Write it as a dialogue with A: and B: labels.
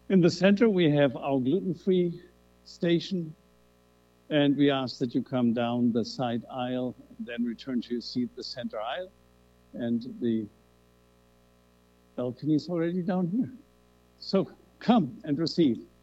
A: In the center, we have our gluten-free station, and we ask that you come down the side aisle, then return to your seat, the center aisle, and the balcony is already down here. So come and receive.